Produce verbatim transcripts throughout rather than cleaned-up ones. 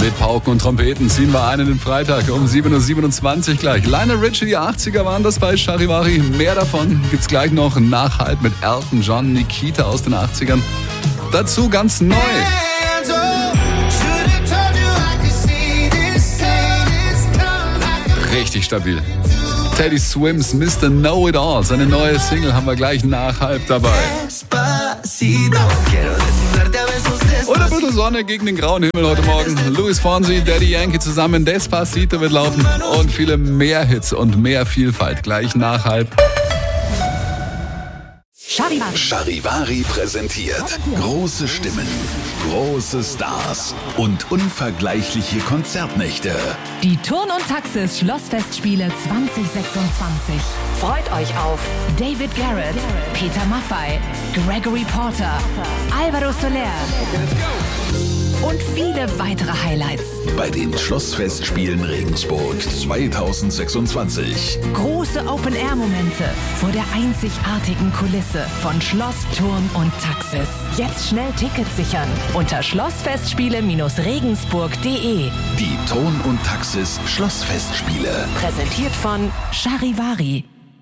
Mit Pauken und Trompeten ziehen wir ein in den Freitag um sieben Uhr siebenundzwanzig gleich. Lionel Richie, die achtziger waren das bei Charivari. Mehr davon gibt's gleich noch. Nachhalt mit Elton John, Nikita aus den achtzigern. Dazu ganz neu. Richtig stabil. Teddy Swims, Mister Know-It-All. Seine neue Single haben wir gleich nach halb dabei. Und ein bisschen Sonne gegen den grauen Himmel heute Morgen. Luis Fonsi, Daddy Yankee zusammen. Despacito wird laufen. Und viele mehr Hits und mehr Vielfalt gleich nach halb. Charivari. Charivari präsentiert große Stimmen, große Stars und unvergleichliche Konzertnächte. Die Turn- und Taxis Schlossfestspiele zwanzig sechsundzwanzig. Freut euch auf David Garrett, Peter Maffay, Gregory Porter, Alvaro Soler und viele weitere Highlights. Bei den Schlossfestspielen Regensburg zwanzig sechsundzwanzig. Große Open-Air-Momente vor der einzigartigen Kulisse von Schloss, Turn und Taxis. Jetzt schnell Tickets sichern unter schlossfestspiele regensburg punkt de. Die Turn- und Taxis Schlossfestspiele. Präsentiert von Charivari.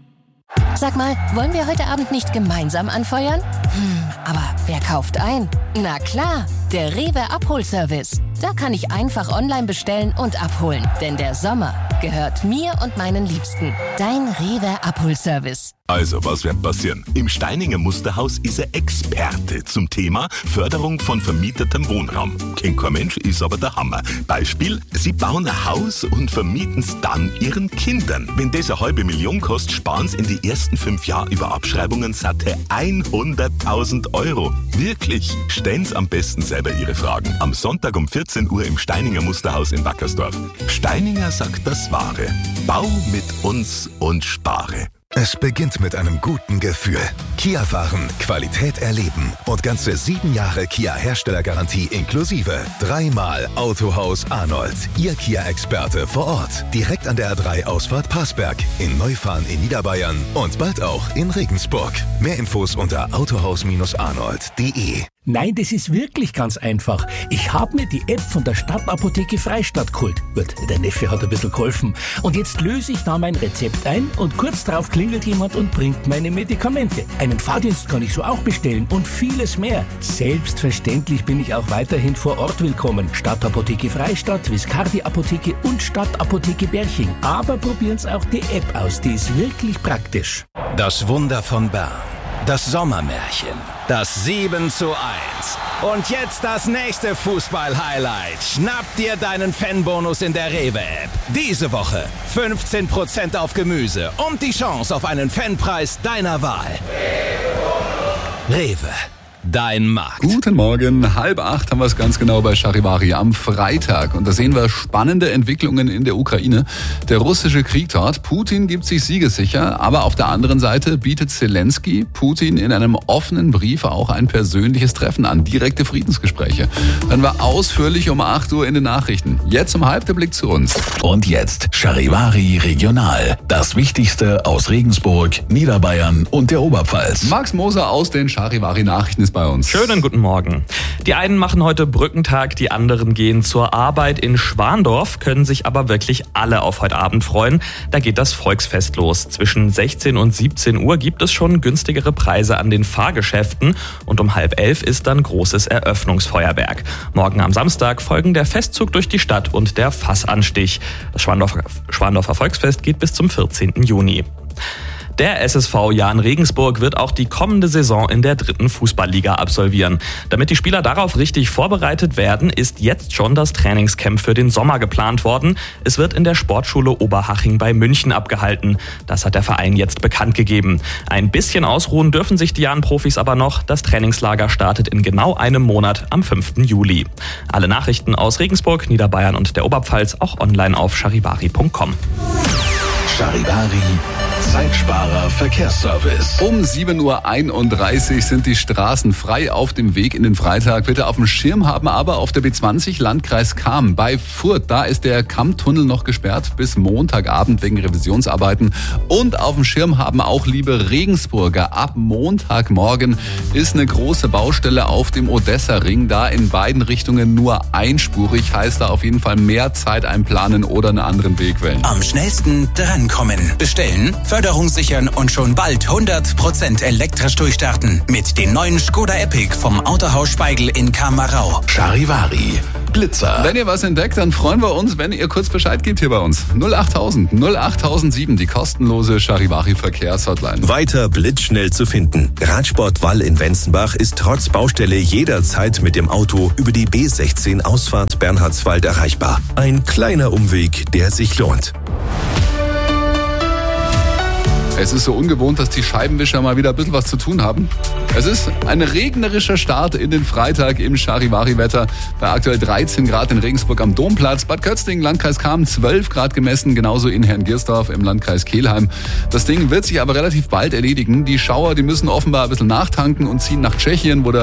Sag mal, wollen wir heute Abend nicht gemeinsam anfeuern? Hm, aber wer kauft ein? Na klar, der Rewe Abholservice. Da kann ich einfach online bestellen und abholen. Denn der Sommer gehört mir und meinen Liebsten. Dein Rewe Abholservice. Also, was wird passieren? Im Steininger Musterhaus ist er Experte zum Thema Förderung von vermietetem Wohnraum. Kennt kein Mensch, ist aber der Hammer. Beispiel, sie bauen ein Haus und vermieten es dann ihren Kindern. Wenn das eine halbe Million kostet, sparen sie in die ersten fünf Jahren über Abschreibungen satte hunderttausend Euro. Wirklich? Stellen Sie am besten selber Ihre Fragen. Am Sonntag um vierzehn Uhr im Steininger Musterhaus in Wackersdorf. Steininger sagt das Wahre. Bau mit uns und spare. Es beginnt mit einem guten Gefühl. Kia fahren, Qualität erleben und ganze sieben Jahre Kia-Herstellergarantie inklusive. Dreimal Autohaus Arnold, Ihr Kia-Experte vor Ort. Direkt an der A drei Ausfahrt Passberg, in Neufahren in Niederbayern und bald auch in Regensburg. Mehr Infos unter autohaus arnold punkt de. Nein, das ist wirklich ganz einfach. Ich habe mir die App von der Stadtapotheke Freistadt geholt. Gut, der Neffe hat ein bisschen geholfen. Und jetzt löse ich da mein Rezept ein und kurz darauf klingelt jemand und bringt meine Medikamente. Einen Fahrdienst kann ich so auch bestellen und vieles mehr. Selbstverständlich bin ich auch weiterhin vor Ort willkommen. Stadtapotheke Freistadt, Viscardi Apotheke und Stadtapotheke Berching. Aber probieren's auch die App aus, die ist wirklich praktisch. Das Wunder von Bern. Das Sommermärchen. Das sieben zu eins. Und jetzt das nächste Fußball-Highlight. Schnapp dir deinen Fanbonus in der Rewe-App. Diese Woche fünfzehn Prozent auf Gemüse und die Chance auf einen Fanpreis deiner Wahl. Rewe. Dein Markt. Guten Morgen, halb acht haben wir es ganz genau bei Charivari am Freitag. Und da sehen wir spannende Entwicklungen in der Ukraine. Der russische Krieg dort. Putin gibt sich siegessicher, aber auf der anderen Seite bietet Zelensky Putin in einem offenen Brief auch ein persönliches Treffen an. Direkte Friedensgespräche. Dann war ausführlich um acht Uhr in den Nachrichten. Jetzt um halb der Blick zu uns. Und jetzt Charivari Regional. Das Wichtigste aus Regensburg, Niederbayern und der Oberpfalz. Max Moser aus den Charivari Nachrichten ist bei uns. Schönen guten Morgen. Die einen machen heute Brückentag, die anderen gehen zur Arbeit. In Schwandorf können sich aber wirklich alle auf heute Abend freuen. Da geht das Volksfest los. Zwischen sechzehn und siebzehn Uhr gibt es schon günstigere Preise an den Fahrgeschäften und um halb elf ist dann großes Eröffnungsfeuerwerk. Morgen am Samstag folgen der Festzug durch die Stadt und der Fassanstich. Das Schwandorfer, Schwandorfer Volksfest geht bis zum vierzehnten Juni. Der S S V Jahn Regensburg wird auch die kommende Saison in der dritten Fußballliga absolvieren. Damit die Spieler darauf richtig vorbereitet werden, ist jetzt schon das Trainingscamp für den Sommer geplant worden. Es wird in der Sportschule Oberhaching bei München abgehalten. Das hat der Verein jetzt bekannt gegeben. Ein bisschen ausruhen dürfen sich die Jahn-Profis aber noch. Das Trainingslager startet in genau einem Monat am fünften Juli. Alle Nachrichten aus Regensburg, Niederbayern und der Oberpfalz auch online auf charivari punkt com. Charivari Zeitsparer Verkehrsservice. Um sieben Uhr einunddreißig sind die Straßen frei auf dem Weg in den Freitag. Bitte auf dem Schirm haben aber auf der B zwanzig Landkreis Cham bei Furth. Da ist der Kammtunnel noch gesperrt bis Montagabend wegen Revisionsarbeiten. Und auf dem Schirm haben auch liebe Regensburger. Ab Montagmorgen ist eine große Baustelle auf dem Odessa-Ring. Da in beiden Richtungen nur einspurig. Heißt da auf jeden Fall mehr Zeit einplanen oder einen anderen Weg wählen. Am schnellsten drankommen. Bestellen, Förderung sichern und schon bald hundert Prozent elektrisch durchstarten. Mit den neuen Skoda Epic vom Autohaus Speigl in Kamerau. Charivari, Blitzer. Wenn ihr was entdeckt, dann freuen wir uns, wenn ihr kurz Bescheid gebt hier bei uns. null achttausend, null achttausendsieben, die kostenlose Charivari Verkehrshotline. Weiter blitzschnell zu finden. Radsport Wall in Wenzenbach ist trotz Baustelle jederzeit mit dem Auto über die B sechzehn Ausfahrt Bernhardswald erreichbar. Ein kleiner Umweg, der sich lohnt. Es ist so ungewohnt, dass die Scheibenwischer mal wieder ein bisschen was zu tun haben. Es ist ein regnerischer Start in den Freitag im Charivari-Wetter. Bei aktuell dreizehn Grad in Regensburg am Domplatz. Bad Kötzting, Landkreis Cham, zwölf Grad gemessen. Genauso in Herrngiersdorf im Landkreis Kelheim. Das Ding wird sich aber relativ bald erledigen. Die Schauer, die müssen offenbar ein bisschen nachtanken und ziehen nach Tschechien, wo der